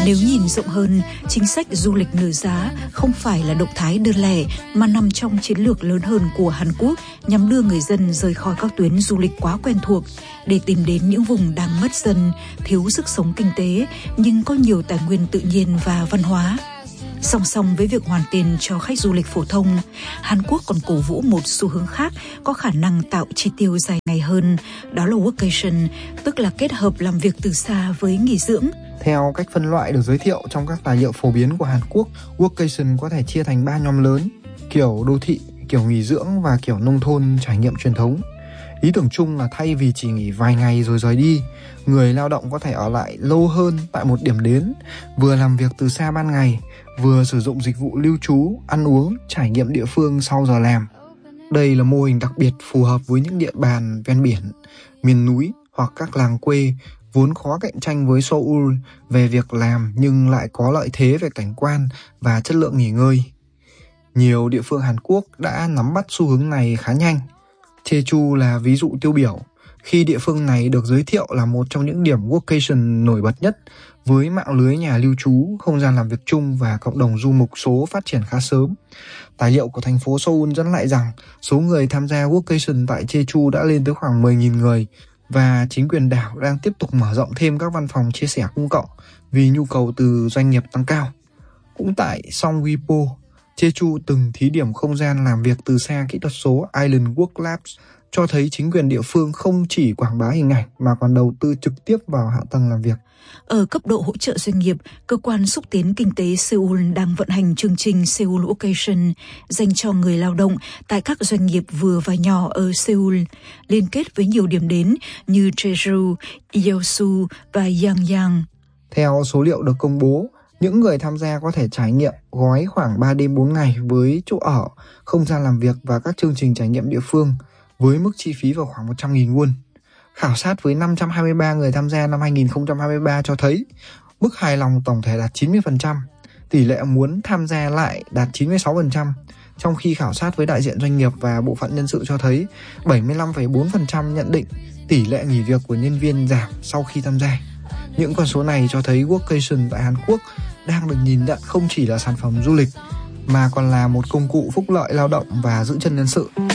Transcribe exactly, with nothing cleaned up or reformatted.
Nếu nhìn rộng hơn, chính sách du lịch nửa giá không phải là động thái đơn lẻ mà nằm trong chiến lược lớn hơn của Hàn Quốc nhằm đưa người dân rời khỏi các tuyến du lịch quá quen thuộc để tìm đến những vùng đang mất dần, thiếu sức sống kinh tế nhưng có nhiều tài nguyên tự nhiên và văn hóa. Song song với việc hoàn tiền cho khách du lịch phổ thông, Hàn Quốc còn cổ vũ một xu hướng khác có khả năng tạo chi tiêu dài ngày hơn, đó là workation, tức là kết hợp làm việc từ xa với nghỉ dưỡng. Theo cách phân loại được giới thiệu trong các tài liệu phổ biến của Hàn Quốc, workation có thể chia thành ba nhóm lớn: kiểu đô thị, kiểu nghỉ dưỡng và kiểu nông thôn trải nghiệm truyền thống. Ý tưởng chung là thay vì chỉ nghỉ vài ngày rồi rời đi, người lao động có thể ở lại lâu hơn tại một điểm đến, vừa làm việc từ xa ban ngày, vừa sử dụng dịch vụ lưu trú, ăn uống, trải nghiệm địa phương sau giờ làm. Đây là mô hình đặc biệt phù hợp với những địa bàn ven biển, miền núi hoặc các làng quê vốn khó cạnh tranh với Seoul về việc làm nhưng lại có lợi thế về cảnh quan và chất lượng nghỉ ngơi. Nhiều địa phương Hàn Quốc đã nắm bắt xu hướng này khá nhanh. Jeju là ví dụ tiêu biểu, khi địa phương này được giới thiệu là một trong những điểm workation nổi bật nhất, với mạng lưới nhà lưu trú, không gian làm việc chung và cộng đồng du mục số phát triển khá sớm. Tài liệu của thành phố Seoul dẫn lại rằng số người tham gia workation tại Jeju đã lên tới khoảng mười nghìn người, và chính quyền đảo đang tiếp tục mở rộng thêm các văn phòng chia sẻ công cộng vì nhu cầu từ doanh nghiệp tăng cao. Cũng tại Songwipo, Jeju từng thí điểm không gian làm việc từ xa kỹ thuật số Island Work Labs, cho thấy chính quyền địa phương không chỉ quảng bá hình ảnh mà còn đầu tư trực tiếp vào hạ tầng làm việc. Ở cấp độ hỗ trợ doanh nghiệp, cơ quan xúc tiến kinh tế Seoul đang vận hành chương trình Seoul Workation dành cho người lao động tại các doanh nghiệp vừa và nhỏ ở Seoul, liên kết với nhiều điểm đến như Jeju, Yeosu và Yangyang. Theo số liệu được công bố, những người tham gia có thể trải nghiệm gói khoảng ba đêm bốn ngày với chỗ ở, không gian làm việc và các chương trình trải nghiệm địa phương, với mức chi phí vào khoảng một trăm nghìn won. Khảo sát với năm trăm hai mươi ba người tham gia năm hai nghìn không trăm hai mươi ba cho thấy mức hài lòng tổng thể đạt chín mươi phần trăm, tỷ lệ muốn tham gia lại đạt chín mươi sáu phần trăm, trong khi khảo sát với đại diện doanh nghiệp và bộ phận nhân sự cho thấy bảy mươi lăm phẩy bốn phần trăm nhận định tỷ lệ nghỉ việc của nhân viên giảm sau khi tham gia. Những con số này cho thấy workation tại Hàn Quốc đang được nhìn nhận không chỉ là sản phẩm du lịch, mà còn là một công cụ phúc lợi lao động và giữ chân nhân sự.